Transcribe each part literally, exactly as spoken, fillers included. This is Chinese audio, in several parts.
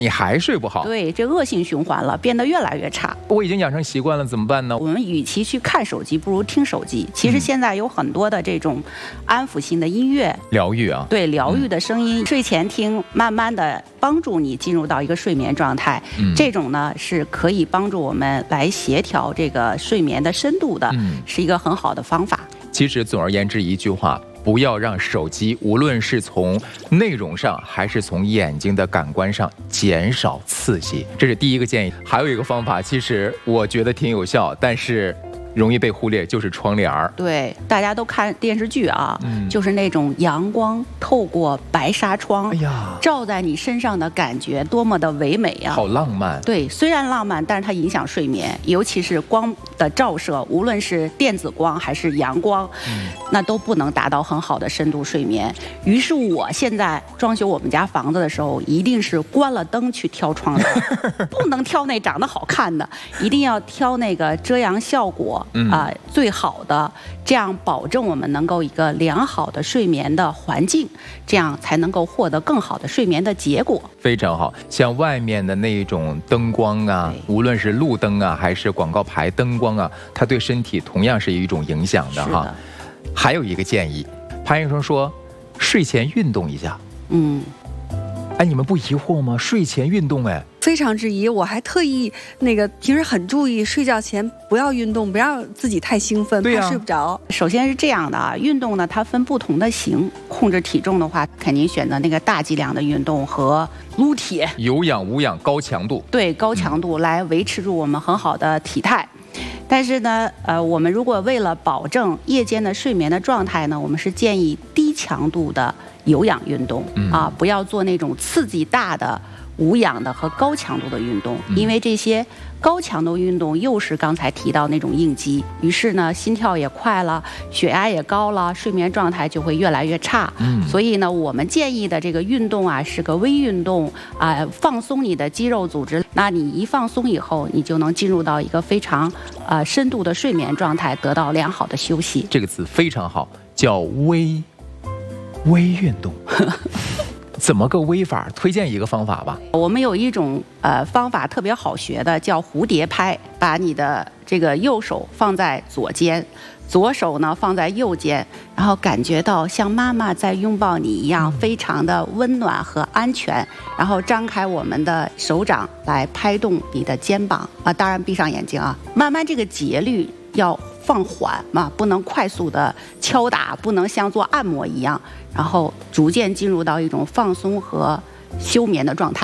你还睡不好。 对，这恶性循环了，变得越来越差。 我已经养成习惯了，怎么办呢？ 我们与其去看手机，不如听手机。其实现在有很多的这种安抚性的音乐， 疗愈啊， 对，疗愈的声音，嗯、睡前听，慢慢的帮助你进入到一个睡眠状态。嗯、这种呢是可以帮助我们来协调这个睡眠的深度的，嗯、是一个很好的方法。 其实总而言之一句话，不要让手机无论是从内容上还是从眼睛的感官上减少刺激，这是第一个建议。还有一个方法，其实我觉得挺有效，但是容易被忽略，就是窗帘儿。 对，大家都看电视剧啊，嗯、就是那种阳光透过白纱窗，哎呀，照在你身上的感觉多么的唯美啊！ 好浪漫。 对，虽然浪漫，但是它影响睡眠，尤其是光的照射，无论是电子光还是阳光，嗯、那都不能达到很好的深度睡眠。于是我现在装修我们家房子的时候，一定是关了灯去挑窗帘，不能挑那长得好看的，一定要挑那个遮阳效果。 嗯、 啊、呃，最好的，这样保证我们能够一个良好的睡眠的环境，这样才能够获得更好的睡眠的结果。 非常好，像外面的那种灯光啊，无论是路灯啊，还是广告牌灯光啊，它对身体同样是有一种影响的哈。 的还有一个建议，潘医生说，睡前运动一下。 嗯。 哎，你们不疑惑吗？睡前运动，哎， 非常质疑。我还特意那个平时很注意，睡觉前不要运动，不要自己太兴奋，怕睡不着。 首先是这样的啊，运动呢它分不同的型，控制体重的话，肯定选择那个大剂量的运动和撸铁、 有氧、无氧、高强度， 对，高强度来维持住我们很好的体态。但是呢，呃，我们如果为了保证夜间的睡眠的状态呢，我们是建议低强度的有氧运动、嗯、啊，不要做那种刺激大的无氧的和高强度的运动，因为这些高强度运动又是刚才提到那种应激，于是呢心跳也快了，血压也高了，睡眠状态就会越来越差。嗯，所以呢我们建议的这个运动啊是个微运动啊，放松你的肌肉组织，那你一放松以后，你就能进入到一个非常呃深度的睡眠状态，得到良好的休息。 这个词非常好，叫微微运动。怎么个微法？推荐一个方法吧。 我们有一种呃方法特别好学的，叫蝴蝶拍。把你的这个右手放在左肩，左手呢放在右肩，然后感觉到像妈妈在拥抱你一样，非常的温暖和安全。然后张开我们的手掌来拍动你的肩膀啊，当然闭上眼睛啊，慢慢这个节律要放缓嘛，不能快速的敲打，不能像做按摩一样，然后逐渐进入到一种放松和休眠的状态。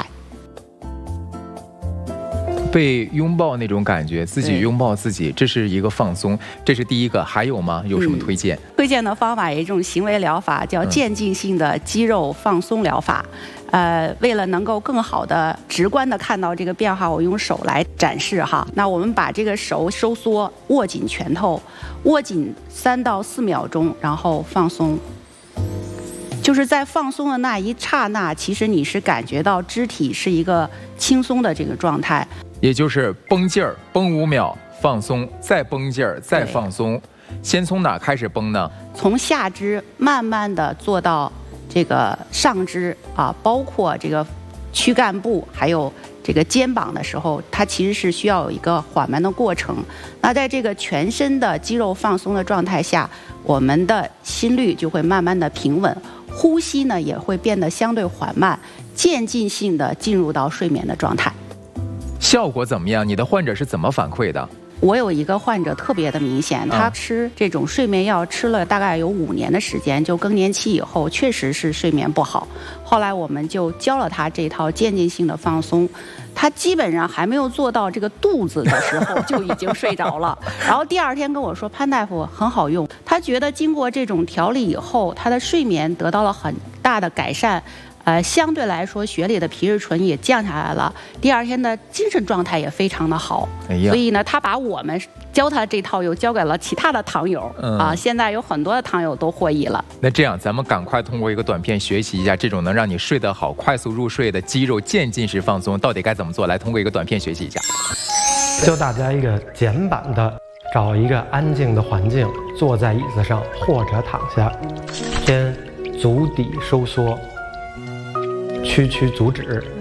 被拥抱那种感觉，自己拥抱自己，这是一个放松，这是第一个。还有吗？有什么推荐？ 嗯、推荐的方法有一种行为疗法，叫渐进性的肌肉放松疗法。嗯、呃，为了能够更好的、直观的看到这个变化，我用手来展示哈。那我们把这个手收缩，握紧拳头，握紧三到四秒钟，然后放松。就是在放松的那一刹那，其实你是感觉到肢体是一个轻松的这个状态。 也就是绷劲儿，绷五秒，放松，再绷劲儿，再放松。先从哪开始绷呢？ 从下肢慢慢的做到这个上肢啊，包括这个躯干部，还有这个肩膀的时候，它其实是需要有一个缓慢的过程。那在这个全身的肌肉放松的状态下，我们的心率就会慢慢的平稳，呼吸呢也会变得相对缓慢，渐进性的进入到睡眠的状态。 效果怎么样？你的患者是怎么反馈的？ 我有一个患者特别的明显，他吃这种睡眠药吃了大概有五年的时间，就更年期以后确实是睡眠不好。后来我们就教了他这套渐进性的放松，他基本上还没有做到这个肚子的时候就已经睡着了。然后第二天跟我说，潘大夫很好用，他觉得经过这种调理以后，他的睡眠得到了很大的改善。呃，相对来说，血里的皮质醇也降下来了，第二天的精神状态也非常的好。哎呀，所以呢，他把我们教他这套又交给了其他的糖友、嗯、啊，现在有很多的糖友都获益了。 那这样，咱们赶快通过一个短片学习一下这种能让你睡得好、快速入睡的肌肉渐进式放松到底该怎么做。来，通过一个短片学习一下。 教大家一个简版的，找一个安静的环境，坐在椅子上或者躺下，偏足底收缩。屈曲足趾，